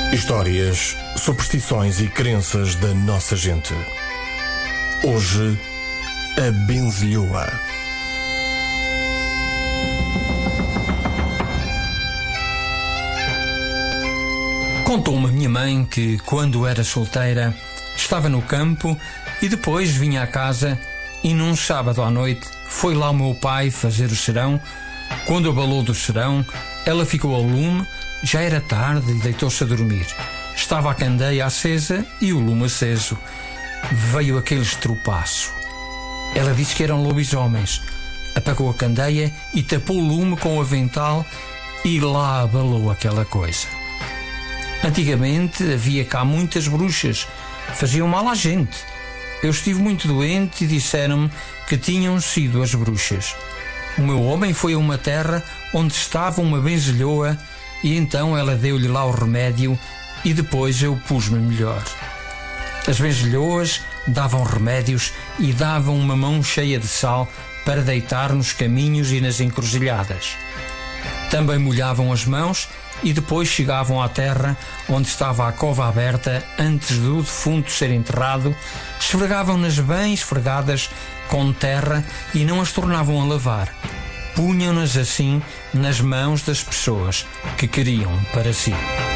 Histórias, superstições e crenças da nossa gente. Hoje, a benzilhoa. Contou-me a minha mãe que, quando era solteira, estava no campo e depois vinha à casa e, num sábado à noite, foi lá o meu pai fazer o serão. Quando abalou do serão, ela ficou ao lume. Já era tarde e deitou-se a dormir. Estava a candeia acesa e o lume aceso. Veio aquele estropaço. Ela disse que eram lobisomens. Apagou a candeia e tapou o lume com o avental e lá abalou aquela coisa. Antigamente havia cá muitas bruxas. Faziam mal à gente. Eu estive muito doente e disseram-me que tinham sido as bruxas. O meu homem foi a uma terra onde estava uma benzilhoa e então ela deu-lhe lá o remédio e depois eu pus-me melhor. As benzilhoas davam remédios e davam uma mão cheia de sal para deitar nos caminhos e nas encruzilhadas. Também molhavam as mãos e depois chegavam à terra onde estava a cova aberta antes do defunto ser enterrado, esfregavam-nas bem esfregadas com terra e não as tornavam a lavar. Punham-nas assim nas mãos das pessoas que queriam para si.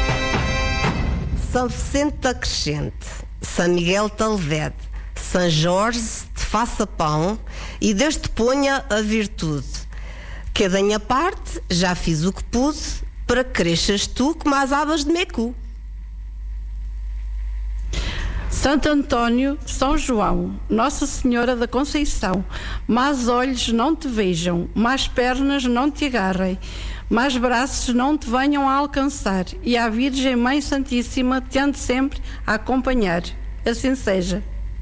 São Vicente da Crescente, São Miguel de Alvede, São Jorge te faça pão e Deus te ponha a virtude. Que da minha parte já fiz o que pude para que cresças tu como as abas de Mecu. Santo António, São João, Nossa Senhora da Conceição, más olhos não te vejam, más pernas não te agarrem, más braços não te venham a alcançar, e a Virgem Mãe Santíssima te ande sempre a acompanhar. Assim seja.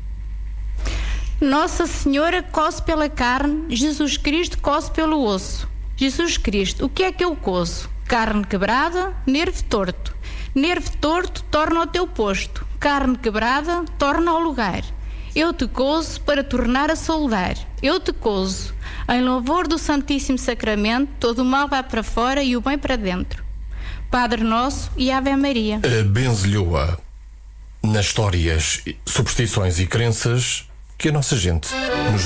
Nossa Senhora coce pela carne, Jesus Cristo coce pelo osso. Jesus Cristo, o que é que eu coço? Carne quebrada, nervo torto. Nervo torto torna ao teu posto. Carne quebrada torna ao lugar. Eu te cozo para tornar a saudar. Eu te cozo. Em louvor do Santíssimo Sacramento, todo o mal vai para fora e o bem para dentro. Padre Nosso e Ave Maria. A benzilhoa. Nas histórias, superstições e crenças que a nossa gente nos